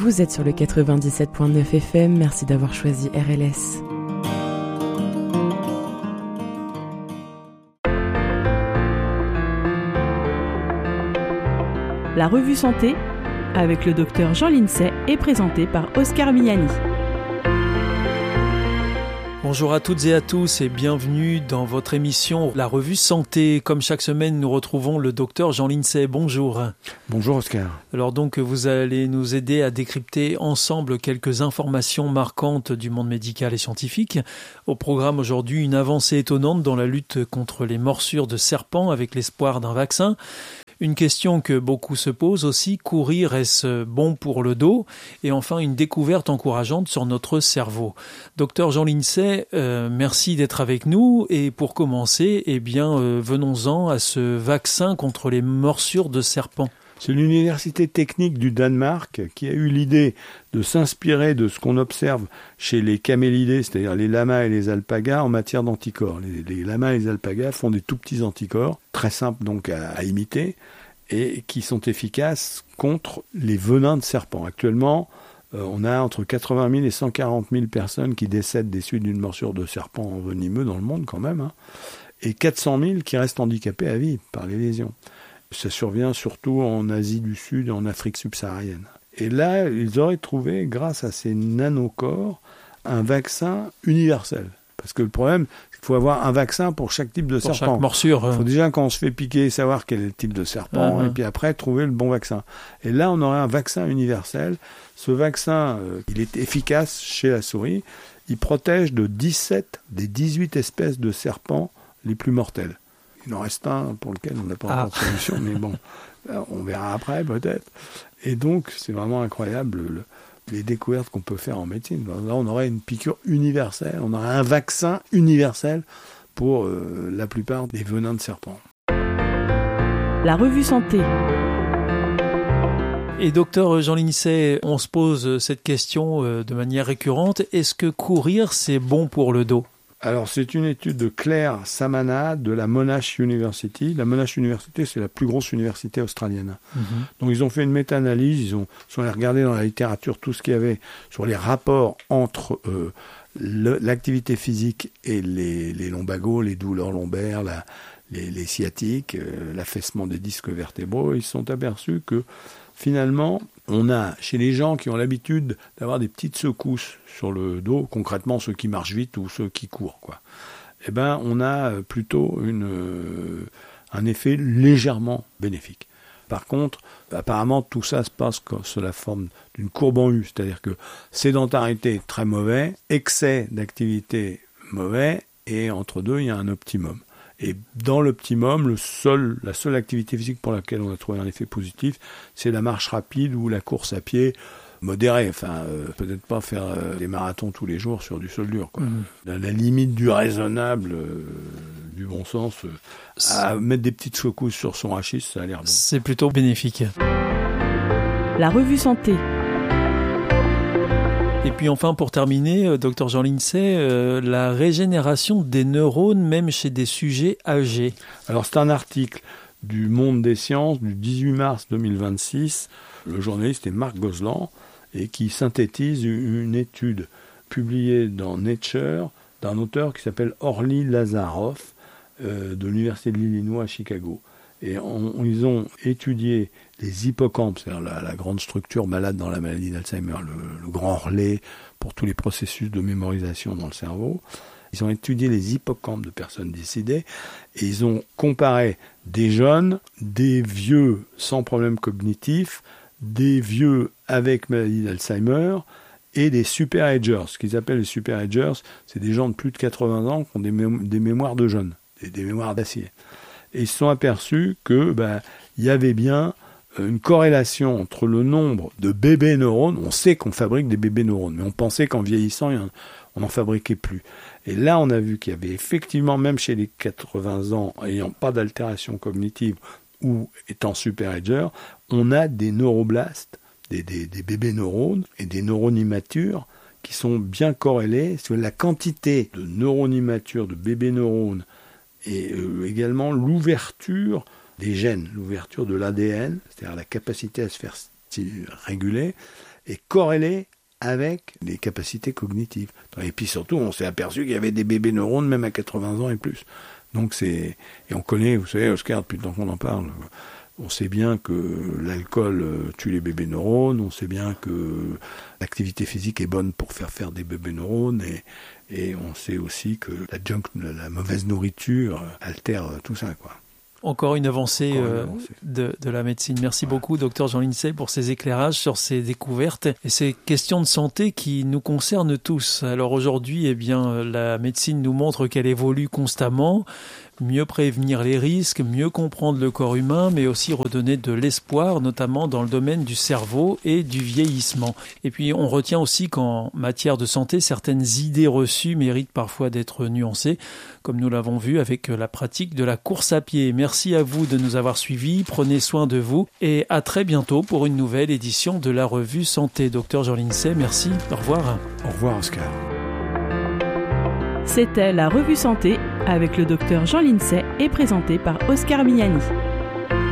Vous êtes sur le 97.9 FM, merci d'avoir choisi RLS. La revue Santé, avec le docteur Jean Lincey, est présentée par Oscar Miani. Bonjour à toutes et à tous et bienvenue dans votre émission La Revue Santé. Comme chaque semaine, nous retrouvons le docteur Jean Lincey. Bonjour. Bonjour Oscar. Alors donc, vous allez nous aider à décrypter ensemble quelques informations marquantes du monde médical et scientifique. Au programme aujourd'hui, une avancée étonnante dans la lutte contre les morsures de serpents avec l'espoir d'un vaccin. Une question que beaucoup se posent aussi, courir est-ce bon pour le dos? Et enfin, une découverte encourageante sur notre cerveau. Docteur Jean Lincey, merci d'être avec nous. Et pour commencer, venons-en à ce vaccin contre les morsures de serpents. C'est l'université technique du Danemark qui a eu l'idée de s'inspirer de ce qu'on observe chez les camélidés, c'est-à-dire les lamas et les alpagas, en matière d'anticorps. Les lamas et les alpagas font des tout petits anticorps, très simples donc à imiter, et qui sont efficaces contre les venins de serpents. Actuellement, on a entre 80 000 et 140 000 personnes qui décèdent des suites d'une morsure de serpent venimeux dans le monde quand même, et 400 000 qui restent handicapés à vie par les lésions. Ça survient surtout en Asie du Sud et en Afrique subsaharienne. Et là, ils auraient trouvé, grâce à ces nanocorps, un vaccin universel. Parce que le problème, c'est qu'il faut avoir un vaccin pour chaque type de serpent. Pour chaque morsure. Il faut déjà, quand on se fait piquer, savoir quel est le type de serpent, et puis après, trouver le bon vaccin. Et là, on aurait un vaccin universel. Ce vaccin, il est efficace chez la souris. Il protège de 17 des 18 espèces de serpents les plus mortels. Il en reste un pour lequel on n'a pas encore de solution, mais bon, on verra après peut-être. Et donc, c'est vraiment incroyable les découvertes qu'on peut faire en médecine. Là, on aurait une piqûre universelle, on aurait un vaccin universel pour la plupart des venins de serpents. La revue Santé. Et docteur Jean Lincey, on se pose cette question de manière récurrente. Est-ce que courir, c'est bon pour le dos ? Alors, c'est une étude de Claire Samana de la Monash University. La Monash University, c'est la plus grosse université australienne. Donc, ils ont fait une méta-analyse. Ils sont allés regarder dans la littérature tout ce qu'il y avait sur les rapports entre l'activité physique et les lombagos, les douleurs lombaires, les sciatiques, l'affaissement des disques vertébraux. Ils se sont aperçus que finalement, on a chez les gens qui ont l'habitude d'avoir des petites secousses sur le dos, concrètement ceux qui marchent vite ou ceux qui courent, on a plutôt un effet légèrement bénéfique. Par contre, apparemment, tout ça se passe sous la forme d'une courbe en U, c'est-à-dire que sédentarité très mauvais, excès d'activité mauvais, et entre deux, il y a un optimum. Et dans l'optimum, la seule activité physique pour laquelle on a trouvé un effet positif, c'est la marche rapide ou la course à pied modérée. Peut-être pas faire des marathons tous les jours sur du sol dur. La limite du raisonnable, du bon sens, à mettre des petites secousses sur son rachis, ça a l'air bon. C'est plutôt bénéfique. La revue Santé. Et puis enfin, pour terminer, docteur Jean Lincey, la régénération des neurones, même chez des sujets âgés. Alors, c'est un article du Monde des Sciences du 18 mars 2026. Le journaliste est Marc Gozlan, et qui synthétise une étude publiée dans Nature d'un auteur qui s'appelle Orly Lazaroff de l'Université de l'Illinois à Chicago. Et ils ont étudié les hippocampes, c'est-à-dire la grande structure malade dans la maladie d'Alzheimer, le grand relais pour tous les processus de mémorisation dans le cerveau. Ils ont étudié les hippocampes de personnes décédées et ils ont comparé des jeunes, des vieux sans problème cognitif, des vieux avec maladie d'Alzheimer et des super-agers. Ce qu'ils appellent les super-agers, c'est des gens de plus de 80 ans qui ont des mémoires de jeunes, des mémoires d'acier. Et ils se sont aperçus que y avait bien une corrélation entre le nombre de bébés neurones. On sait qu'on fabrique des bébés neurones, mais on pensait qu'en vieillissant, on n'en fabriquait plus. Et là, on a vu qu'il y avait effectivement, même chez les 80 ans, ayant pas d'altération cognitive ou étant super-ager, on a des neuroblastes, des bébés neurones et des neurones immatures qui sont bien corrélés. C'est la quantité de neurones immatures, de bébés neurones, et également l'ouverture des gènes, l'ouverture de l'ADN, c'est-à-dire la capacité à se faire réguler, est corrélé avec les capacités cognitives. Et puis surtout, on s'est aperçu qu'il y avait des bébés neurones même à 80 ans et plus. Donc et on connaît, vous savez, Oscar, depuis le temps qu'on en parle, on sait bien que l'alcool tue les bébés neurones, on sait bien que l'activité physique est bonne pour faire des bébés neurones, et on sait aussi que la mauvaise nourriture altère tout ça, quoi. Encore une avancée, de la médecine. Merci beaucoup, docteur Jean Lincey, pour ces éclairages sur ces découvertes et ces questions de santé qui nous concernent tous. Alors aujourd'hui, la médecine nous montre qu'elle évolue constamment. Mieux prévenir les risques, mieux comprendre le corps humain, mais aussi redonner de l'espoir, notamment dans le domaine du cerveau et du vieillissement. Et puis on retient aussi qu'en matière de santé, certaines idées reçues méritent parfois d'être nuancées, comme nous l'avons vu avec la pratique de la course à pied. Merci à vous de nous avoir suivis, prenez soin de vous et à très bientôt pour une nouvelle édition de la revue Santé. Docteur Jean Lincey, merci, au revoir. Au revoir Oscar. C'était la revue Santé avec le docteur Jean Lincey et présenté par Oscar Miani.